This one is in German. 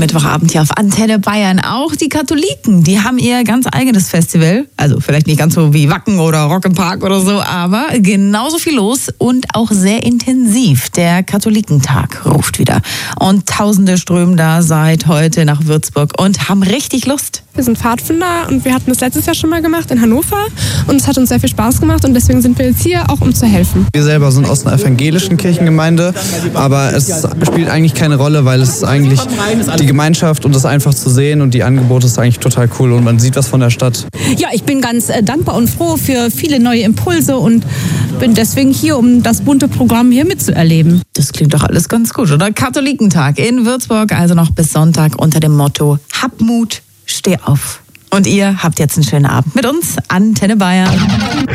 Mittwochabend hier auf Antenne Bayern. Auch die Katholiken, die haben ihr ganz eigenes Festival. Also vielleicht nicht ganz so wie Wacken oder Rock im Park oder so, aber genauso viel los und auch sehr intensiv. Der Katholikentag ruft wieder. Und Tausende strömen da seit heute nach Würzburg und haben richtig Lust. Wir sind Pfadfinder und wir hatten das letztes Jahr schon mal gemacht in Hannover und es hat uns sehr viel Spaß gemacht und deswegen sind wir jetzt hier, auch um zu helfen. Wir selber sind aus einer evangelischen Kirchengemeinde, aber es spielt eigentlich keine Rolle, weil es ist eigentlich die Gemeinschaft und das einfach zu sehen und die Angebote ist eigentlich total cool und man sieht was von der Stadt. Ja, ich bin ganz dankbar und froh für viele neue Impulse und bin deswegen hier, um das bunte Programm hier mitzuerleben. Das klingt doch alles ganz gut, oder? Katholikentag in Würzburg, also noch bis Sonntag unter dem Motto: Hab Mut, steh auf. Und ihr habt jetzt einen schönen Abend mit uns, Antenne Bayern.